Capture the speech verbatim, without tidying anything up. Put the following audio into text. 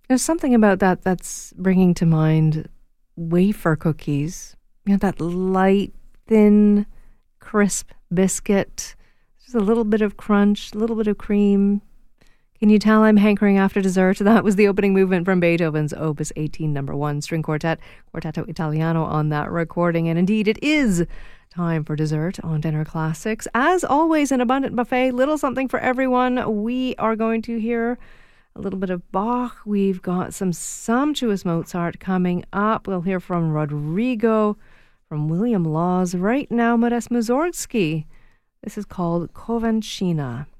There's something about that that's bringing to mind wafer cookies. You know, that light, thin, crisp biscuit. Just a little bit of crunch, a little bit of cream. Can you tell I'm hankering after dessert? That was the opening movement from Beethoven's Opus eighteen, number one string quartet, Quartetto Italiano on that recording. And indeed, it is time for dessert on Dinner Classics. As always, an abundant buffet, little something for everyone. We are going to hear a little bit of Bach. We've got some sumptuous Mozart coming up. We'll hear from Rodrigo, from William Laws. Right now, Modest Mussorgsky. This is called Covancina.